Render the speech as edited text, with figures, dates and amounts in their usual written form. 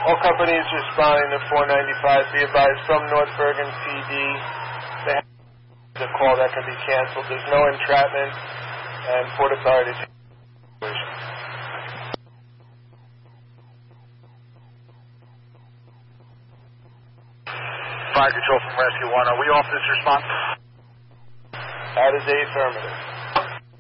All companies responding to 495, be advised from North Bergen PD. They have a call that can be canceled. There's no entrapment, and Port Authority. Fire Control from Rescue 1. Are we off this response? That is the affirmative.